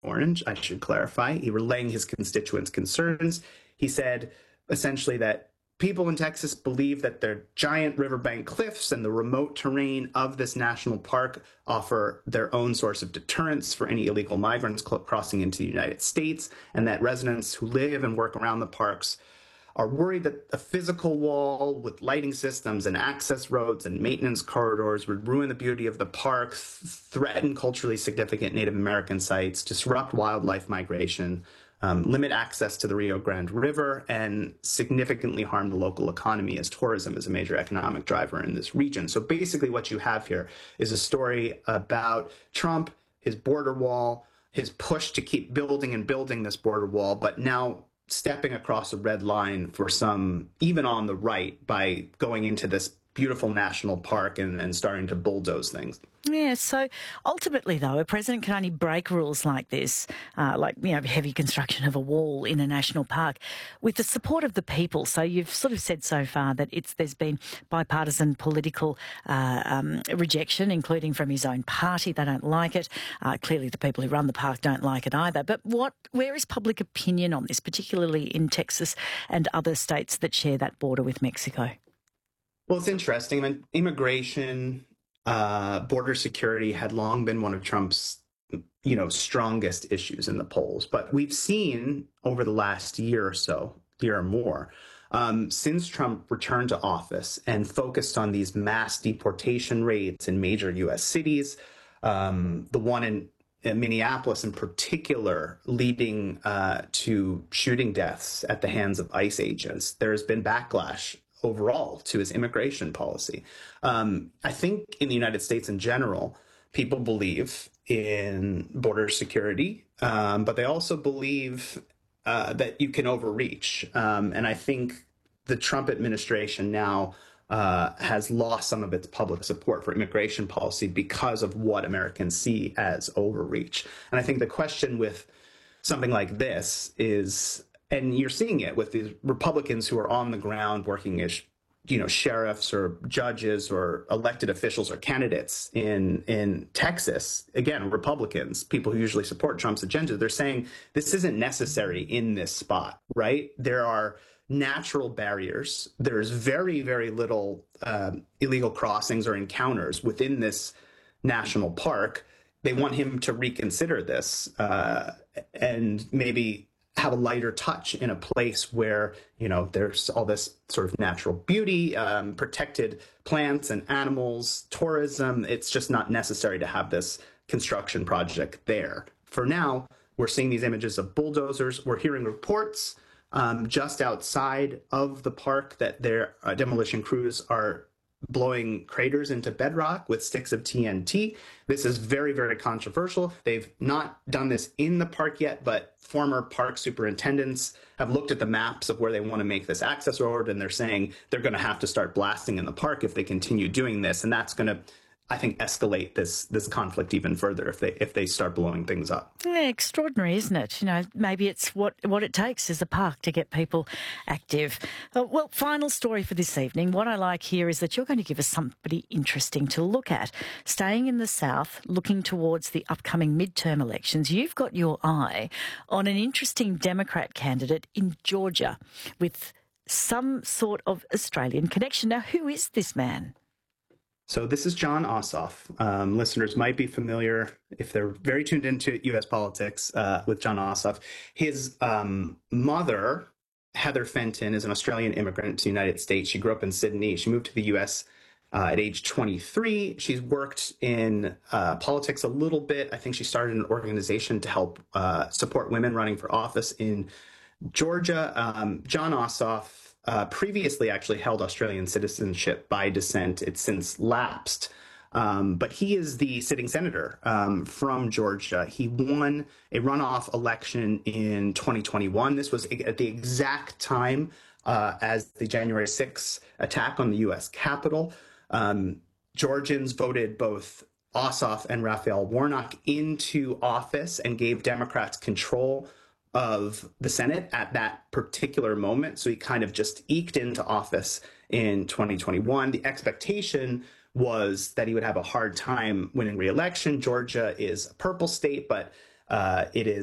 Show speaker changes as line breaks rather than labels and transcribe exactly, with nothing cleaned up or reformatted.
orange, I should clarify. He relaying his constituents' concerns. He said essentially that people in Texas believe that their giant riverbank cliffs and the remote terrain of this national park offer their own source of deterrence for any illegal migrants crossing into the United States, and that residents who live and work around the parks are worried that a physical wall with lighting systems and access roads and maintenance corridors would ruin the beauty of the park, th- threaten culturally significant Native American sites, disrupt wildlife migration, um, limit access to the Rio Grande River, and significantly harm the local economy, as tourism is a major economic driver in this region. So basically what you have here is a story about Trump, his border wall, his push to keep building and building this border wall, but now stepping across a red line for some, even on the right, by going into this beautiful national park and, and starting to bulldoze things.
Yeah, so ultimately, though, a president can only break rules like this, uh, like, you know, heavy construction of a wall in a national park, with the support of the people. So you've sort of said so far that it's there's been bipartisan political uh, um, rejection, including from his own party. They don't like it. Uh, clearly, the people who run the park don't like it either. But what, where is public opinion on this, particularly in Texas and other states that share that border with Mexico?
Well, it's interesting. I mean, immigration, uh, border security had long been one of Trump's, you know, strongest issues in the polls. But we've seen over the last year or so, year or more, um, since Trump returned to office and focused on these mass deportation rates in major U S cities, um, the one in, in Minneapolis in particular, leading uh, to shooting deaths at the hands of ICE agents, there has been backlash overall to his immigration policy. Um, I think in the United States in general, people believe in border security, um, but they also believe uh, that you can overreach. Um, and I think the Trump administration now uh, has lost some of its public support for immigration policy because of what Americans see as overreach. And I think the question with something like this is, and you're seeing it with these Republicans who are on the ground working as, you know, sheriffs or judges or elected officials or candidates in in Texas. Again, Republicans, people who usually support Trump's agenda, they're saying this isn't necessary in this spot, right? There are natural barriers. There's very, very little uh, illegal crossings or encounters within this national park. They want him to reconsider this uh, and maybe have a lighter touch in a place where, you know, there's all this sort of natural beauty, um, protected plants and animals, tourism. It's just not necessary to have this construction project there. For now, we're seeing these images of bulldozers. We're hearing reports um, just outside of the park that their uh, demolition crews are blowing craters into bedrock with sticks of T N T. This is very, very controversial. They've not done this in the park yet, but former park superintendents have looked at the maps of where they want to make this access road, and they're saying they're going to have to start blasting in the park if they continue doing this. And that's going to, I think, escalate this this conflict even further if they if they start blowing things up.
Yeah, extraordinary, isn't it? You know, maybe it's what what it takes is a park to get people active. Uh, well, final story for this evening. What I like here is that you're going to give us somebody interesting to look at. Staying in the South, looking towards the upcoming midterm elections, you've got your eye on an interesting Democrat candidate in Georgia with some sort of Australian connection. Now, who is this man?
So this is Jon Ossoff. Um, listeners might be familiar, if they're very tuned into U S politics, uh, with Jon Ossoff. His um, mother, Heather Fenton, is an Australian immigrant to the United States. She grew up in Sydney. She moved to the U S uh, at age twenty-three. She's worked in uh, politics a little bit. I think she started an organization to help uh, support women running for office in Georgia. Um, Jon Ossoff Uh, previously actually held Australian citizenship by descent. It's since lapsed. Um, but he is the sitting senator um, from Georgia. He won a runoff election in twenty twenty-one. This was at the exact time uh, as the January sixth attack on the U S Capitol. Um, Georgians voted both Ossoff and Raphael Warnock into office and gave Democrats control of the Senate at that particular moment. So he kind of just eked into office in twenty twenty-one. The expectation was that he would have a hard time winning re-election. Georgia is a purple state, but uh, it is